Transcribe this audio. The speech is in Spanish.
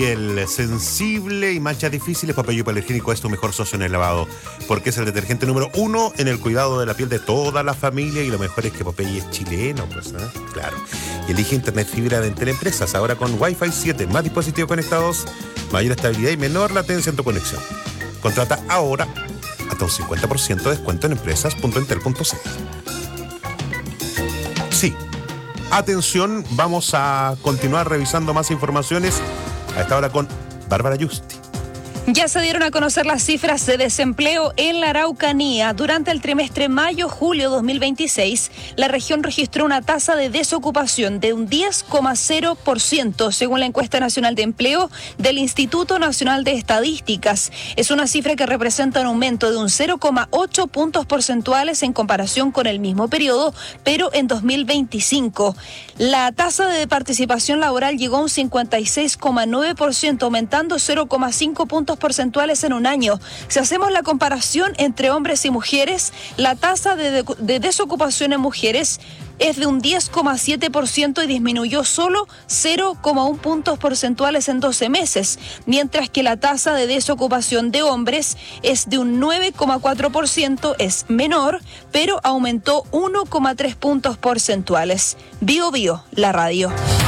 Piel sensible y manchas difíciles, Popeye Hipoalergénico es tu mejor socio en el lavado, porque es el detergente número 1 en el cuidado de la piel de toda la familia, y lo mejor es que Popeye es chileno, pues, ¿eh? Claro. Y elige Internet fibra de Entel-Empresas, ahora con Wi-Fi 7, más dispositivos conectados, mayor estabilidad y menor latencia en tu conexión. Contrata ahora hasta un 50% de descuento en empresas.entel.cl. Sí. Atención, vamos a continuar revisando más informaciones a esta hora con Bárbara Justi. Ya se dieron a conocer las cifras de desempleo en la Araucanía. Durante el trimestre mayo-julio 2026, la región registró una tasa de desocupación de un 10,0%, según la encuesta nacional de empleo del Instituto Nacional de Estadísticas. Es una cifra que representa un aumento de un 0,8 puntos porcentuales en comparación con el mismo periodo, pero en 2025. La tasa de participación laboral llegó a un 56,9%, aumentando 0,5 puntos porcentuales en un año. Si hacemos la comparación entre hombres y mujeres, la tasa de desocupación en mujeres es de un 10,7% y disminuyó solo 0,1 puntos porcentuales en 12 meses, mientras que la tasa de desocupación de hombres es de un 9,4%, es menor, pero aumentó 1,3 puntos porcentuales. Bio Bio, la radio.